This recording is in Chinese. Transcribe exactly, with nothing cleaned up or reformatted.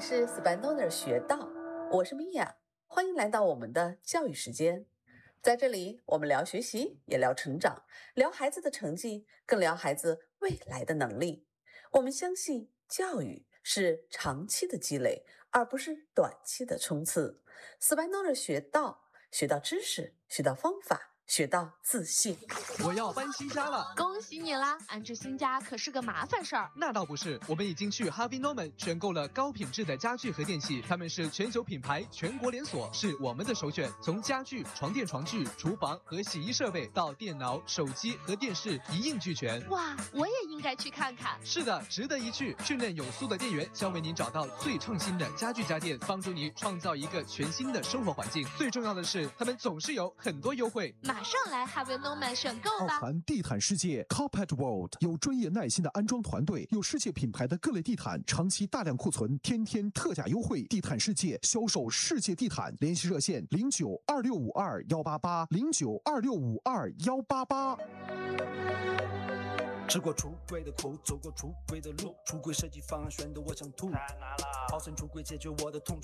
是 Spanoner 学到，我是米娅，欢迎来到我们的教育时间。在这里，我们聊学习，也聊成长，聊孩子的成绩，更聊孩子未来的能力。我们相信教育是长期的积累，而不是短期的冲刺。Spanoner 学到，学到知识，学到方法，学到自信。 我要搬新家了， 恭喜你啦！安置新家可是个麻烦事儿。 那倒不是，我们已经去 Harvey Norman 选购了高品质的家具和电器，他们是全球品牌，全国连锁，是我们的首选。从家具、床垫、床具、厨房和洗衣设备到电脑、手机和电视一应俱全。 哇，我也应该去看看。 是的，值得一去。训练有素的店员将为您找到最创新的家具家电，帮助你创造一个全新的生活环境。最重要的是，他们总是有很多优惠。 马上来 Harvey Norman 选购吧！ 奥凡地毯世界 Carpet World 有专业耐心的安装团队，有世界品牌的各类地毯，长期大量库存，天天特价优惠。地毯世界销售世界地毯，联系热线零九二六五二幺八八零九二六五二幺八八。 吃过出轨的苦，走过出轨的路，出轨设计方案选的我想吐，太难了，好生出轨解决我的痛处。